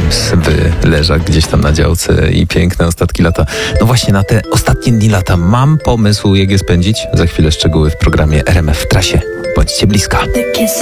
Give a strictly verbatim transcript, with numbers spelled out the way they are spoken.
James wyleża gdzieś tam na działce i piękne ostatki lata. No właśnie na te ostatnie dni lata mam pomysł, jak je spędzić. Za chwilę szczegóły w programie R M F w trasie. Bądźcie bliska. The kiss